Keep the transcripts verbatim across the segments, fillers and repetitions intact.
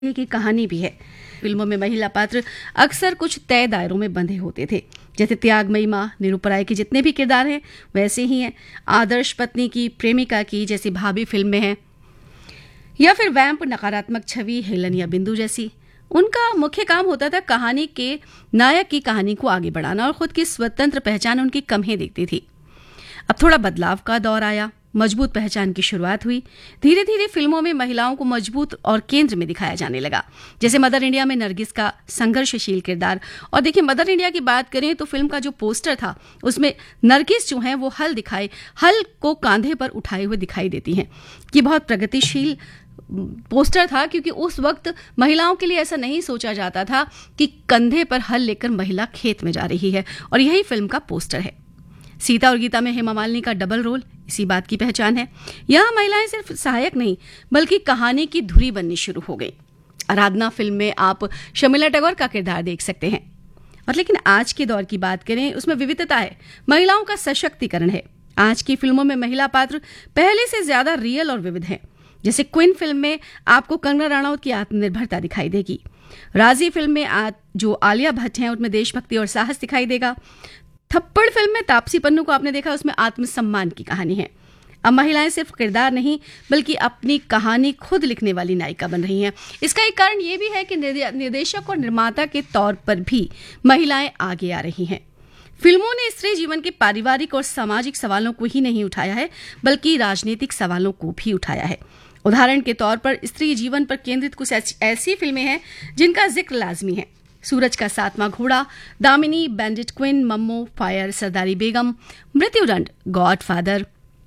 की कहानी भी है। फिल्मों में महिला पात्र अक्सर कुछ तय दायरों में बंधे होते थे, जैसे त्यागमयी माँ, निरुपराय के जितने भी किरदार हैं वैसे ही हैं, आदर्श पत्नी की, प्रेमिका की जैसी भाभी फिल्म में है, या फिर वैम्प नकारात्मक छवि हेलन या बिंदु जैसी। उनका मुख्य काम होता था कहानी के नायक की कहानी को आगे बढ़ाना और खुद की स्वतंत्र पहचान उनकी कम ही दिखती थी। अब थोड़ा बदलाव का दौर आया, मजबूत पहचान की शुरुआत हुई। धीरे धीरे फिल्मों में महिलाओं को मजबूत और केंद्र में दिखाया जाने लगा, जैसे मदर इंडिया में नरगिस का संघर्षशील किरदार। और देखिए, मदर इंडिया की बात करें तो फिल्म का जो पोस्टर था उसमें नरगिस जो है वो हल दिखाए हल को कांधे पर उठाए हुए दिखाई देती हैं। ये बहुत प्रगतिशील पोस्टर था, क्योंकि उस वक्त महिलाओं के लिए ऐसा नहीं सोचा जाता था कि कंधे पर हल लेकर महिला खेत में जा रही है, और यही फिल्म का पोस्टर है। सीता और गीता में हेमा मालिनी का डबल रोल इसी बात की पहचान है। यहाँ महिलाएं सिर्फ सहायक नहीं बल्कि कहानी की धुरी बननी शुरू हो गई। आराधना फिल्म में आप शर्मिला टैगोर का किरदार देख सकते हैं। और लेकिन आज के दौर की बात करें, उसमें विविधता है, महिलाओं का सशक्तिकरण है। आज की फिल्मों में महिला पात्र पहले से ज्यादा रियल और विविध हैं। जैसे क्वीन फिल्म में आपको कंगना रनौत की आत्मनिर्भरता दिखाई देगी। राजी फिल्म में आज जो आलिया भट्ट हैं उनमें देशभक्ति और साहस दिखाई देगा। थप्पड़ फिल्म में तापसी पन्नू को आपने देखा, उसमें आत्मसम्मान की कहानी है। अब महिलाएं सिर्फ किरदार नहीं बल्कि अपनी कहानी खुद लिखने वाली नायिका बन रही हैं। इसका एक कारण ये भी है कि निर्देशक और निर्माता के तौर पर भी महिलाएं आगे आ रही हैं। फिल्मों ने स्त्री जीवन के पारिवारिक और सामाजिक सवालों को ही नहीं उठाया है बल्कि राजनीतिक सवालों को भी उठाया है। उदाहरण के तौर पर स्त्री जीवन पर केंद्रित कुछ ऐसी फिल्में हैं जिनका जिक्र लाजमी है। सूरज का सातवां घोड़ा, दामिनी, बैंडिट क्वीन, मम्मो, फायर, सरदारी बेगम, मृत्युदंड, गॉड फादर,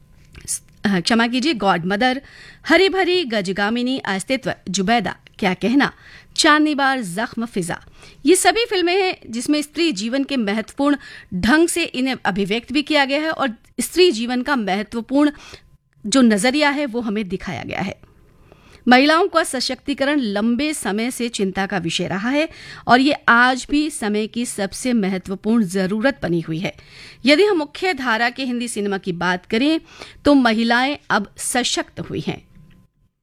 क्षमा कीजिए गॉड मदर, हरी भरी, गजगामिनी, अस्तित्व, जुबैदा, क्या कहना, चांदनी बार, जख्म, फिजा। ये सभी फिल्में हैं जिसमें स्त्री जीवन के महत्वपूर्ण ढंग से इन्हें अभिव्यक्त भी किया गया है और स्त्री जीवन का महत्वपूर्ण जो नजरिया है वो हमें दिखाया गया है। महिलाओं का सशक्तिकरण लंबे समय से चिंता का विषय रहा है और ये आज भी समय की सबसे महत्वपूर्ण जरूरत बनी हुई है। यदि हम मुख्य धारा के हिंदी सिनेमा की बात करें तो महिलाएं अब सशक्त हुई हैं।